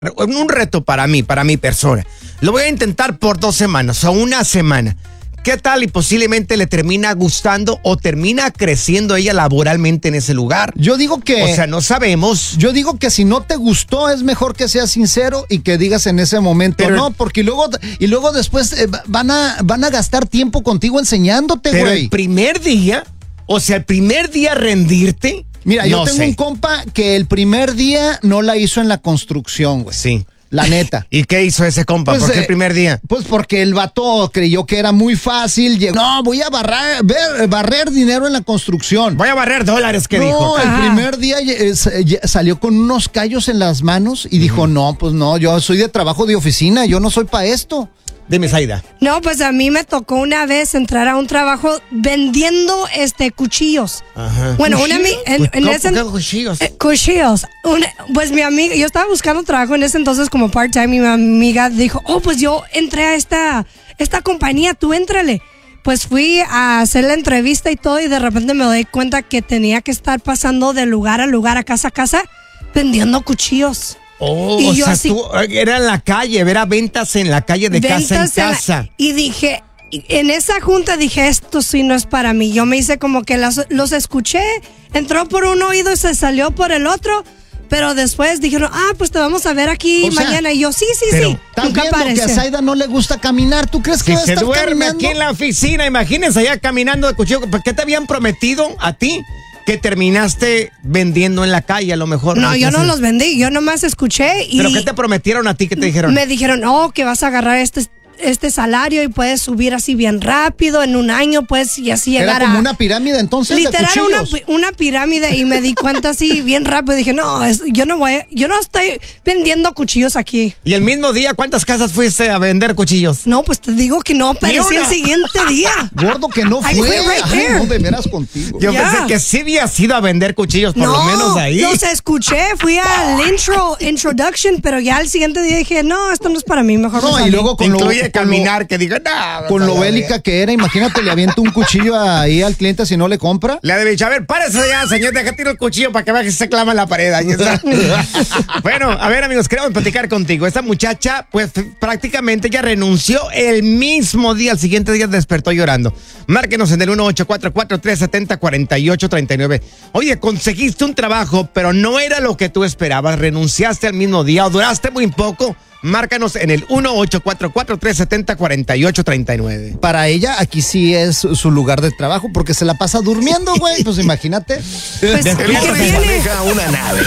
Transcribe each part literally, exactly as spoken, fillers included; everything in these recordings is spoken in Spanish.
un reto para mí, para mi persona. Lo voy a intentar por dos semanas o una semana. ¿Qué tal? Y posiblemente le termina gustando o termina creciendo ella laboralmente en ese lugar. Yo digo que... O sea, no sabemos. Yo digo que si no te gustó, es mejor que seas sincero y que digas en ese momento pero, no, porque luego, y luego después eh, van, a, van a gastar tiempo contigo enseñándote, güey. Pero el primer día, o sea, el primer día rendirte... Mira, yo no tengo sé. un compa que el primer día no la hizo en la construcción, güey. Sí. La neta. ¿Y qué hizo ese compa? Pues, ¿Por qué eh, el primer día? Pues porque el vato creyó que era muy fácil. Llegó, no, voy a barrar, ver, barrer dinero en la construcción. Voy a barrer dólares, ¿qué no, dijo? el Ah. primer día eh, salió con unos callos en las manos y dijo, no, pues no, yo soy de trabajo de oficina, yo no soy para esto. Dime, Zaida. No, pues a mí me tocó una vez entrar a un trabajo vendiendo este cuchillos. Ajá. Bueno, una ¿Cuchillos? ami- en, en ¿Cómo ese que cuchillos? eh, cuchillos. Una- pues mi amiga, yo estaba buscando trabajo en ese entonces como part-time y mi amiga dijo, oh, pues yo entré a esta, esta compañía, tú éntrale. Pues fui a hacer la entrevista y todo y de repente me doy cuenta que tenía que estar pasando de lugar a lugar, a casa a casa, vendiendo cuchillos. Oh, Y o yo sea, así- tú, era en la calle, era ventas en la calle, de Ventas casa en en la- casa. y dije, en esa junta dije, esto sí no es para mí. Yo me hice como que las, los escuché, entró por un oído y se salió por el otro, pero después dijeron, ah, pues te vamos a ver aquí O sea, mañana. Y yo, sí, sí, pero sí. ¿Estás Nunca viendo que a apareció. Zaida no le gusta caminar? ¿Tú crees que Si va a se estar duerme caminando? aquí en la oficina, imagínense allá caminando de cuchillo. ¿Por qué te habían prometido a ti que terminaste vendiendo en la calle a lo mejor? No, yo no sé. los vendí, yo nomás escuché y ¿Pero qué te prometieron a ti? ¿Qué te dijeron? me dijeron, oh, que vas a agarrar este, este salario y puedes subir así bien rápido, en un año puedes y así Era llegar como a... una pirámide entonces Literal, de una, cuchillos. pi- una pirámide y me di cuenta así bien rápido. Dije, no, es- yo no voy, a- yo no estoy vendiendo cuchillos aquí. Y el mismo día, ¿cuántas casas fuiste a vender cuchillos? No, pues te digo que no aparecí el una. siguiente día. Gordo que no I fue. quit right Ay, there. no, de veras contigo. Yo Ya. pensé que sí habías ido a vender cuchillos, por no, lo menos ahí. los escuché, fui al intro, introduction, pero ya al siguiente día dije, no, esto no es para mí, mejor me No, y salí. luego con lo, Incluye con lo- caminar, que diga, no. con lo no, bélica que era, imagínate, le avienta un cuchillo ahí al cliente si no le compra. Le ha de dicho, a ver, párese ya, señor, deja tiro el cuchillo para que vea que se clama en la pared. Ahí está. Bueno, a ver, amigos, queremos platicar contigo. Esta muchacha, pues, f- prácticamente ya renunció el mismo día, el siguiente día despertó llorando. Márquenos en el uno ocho cuatro cuatro, tres siete cero, cuatro ocho tres nueve. Oye, conseguiste un trabajo, pero no era lo que tú esperabas. Renunciaste al mismo día o duraste muy poco. Márcanos en el uno ocho cuatro cuatro, tres siete cero, cuatro ocho tres nueve. Para ella, aquí sí es su lugar de trabajo porque se la pasa durmiendo, güey. Pues imagínate. Pues, ¿qué Elisa tiene? maneja una nave.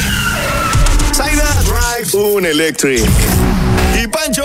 Zaida drives un electric. Y Pancho,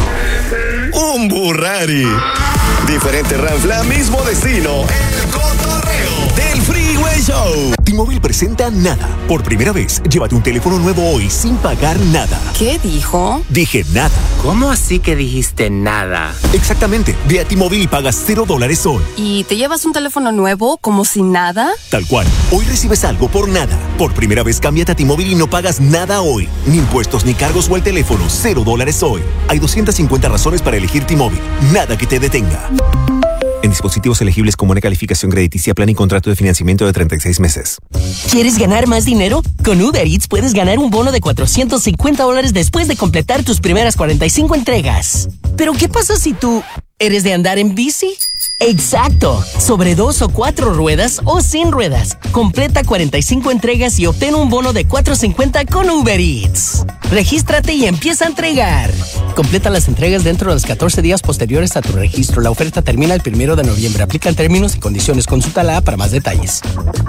un Burrari. Diferente ranfla, mismo destino. El cotorreo del Freeway Show. T-Mobile presenta Nada. Por primera vez, llévate un teléfono nuevo hoy sin pagar nada. ¿Qué dijo? Dije nada. ¿Cómo así que dijiste nada? Exactamente. Ve a T-Mobile y pagas cero dólares hoy. ¿Y te llevas un teléfono nuevo como si nada? Tal cual. Hoy recibes algo por nada. Por primera vez, cámbiate a T-Mobile y no pagas nada hoy. Ni impuestos, ni cargos o el teléfono. Cero dólares hoy. Hay doscientas cincuenta razones para elegir T-Mobile. Nada que te detenga. En dispositivos elegibles con buena calificación crediticia, plan y contrato de financiamiento de treinta y seis meses. ¿Quieres ganar más dinero? Con Uber Eats puedes ganar un bono de cuatrocientos cincuenta dólares después de completar tus primeras cuarenta y cinco entregas. Pero ¿qué pasa si tú eres de andar en bici? Exacto, sobre dos o cuatro ruedas o sin ruedas. Completa cuarenta y cinco entregas y obtén un bono de cuatrocientos cincuenta con Uber Eats. Regístrate y empieza a entregar. Completa las entregas dentro de los catorce días posteriores a tu registro. La oferta termina el primero de noviembre. Aplican términos y condiciones. Consulta la para más detalles.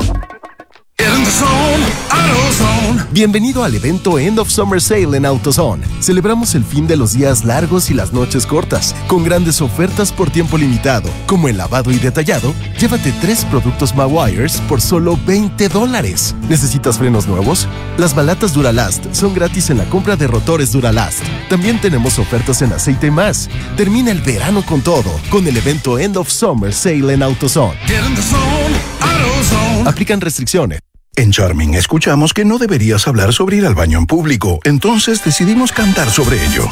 Bienvenido al evento End of Summer Sale en AutoZone. Celebramos el fin de los días largos y las noches cortas, con grandes ofertas por tiempo limitado, como el lavado y detallado. Llévate tres productos Mawires por solo veinte dólares. ¿Necesitas frenos nuevos? Las balatas Duralast son gratis en la compra de rotores Duralast. También tenemos ofertas en aceite y más. Termina el verano con todo, con el evento End of Summer Sale en AutoZone. Aplican restricciones. En Charming escuchamos que no deberías hablar sobre ir al baño en público, entonces decidimos cantar sobre ello.